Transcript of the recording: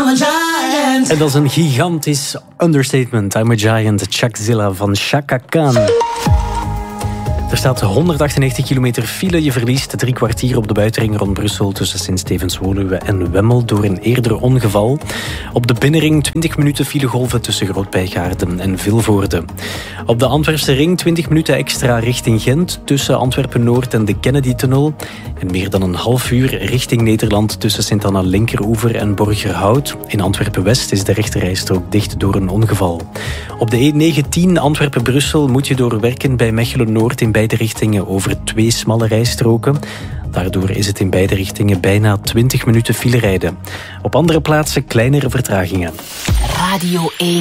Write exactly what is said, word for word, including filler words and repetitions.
I'm a giant. En dat is een gigantisch understatement. I'm a giant, Chuckzilla van Chaka Khan. Er staat honderdachtennegentig kilometer file. Je verliest drie kwartier op de buitenring rond Brussel tussen Sint-Stevens-Woluwe en Wemmel door een eerder ongeval. Op de binnenring twintig minuten filegolven tussen Groot-Bijgaarden en Vilvoorde. Op de Antwerpse ring twintig minuten extra richting Gent tussen Antwerpen-Noord en de Kennedy-tunnel. En meer dan een half uur richting Nederland tussen Sint-Anna-Linkeroever en Borgerhout. In Antwerpen-West is de rechterrijstrook dicht door een ongeval. Op de E negentien Antwerpen-Brussel moet je doorwerken bij Mechelen-Noord in beide richtingen over twee smalle rijstroken. Daardoor is het in beide richtingen bijna twintig minuten file rijden. Op andere plaatsen kleinere vertragingen. Radio één.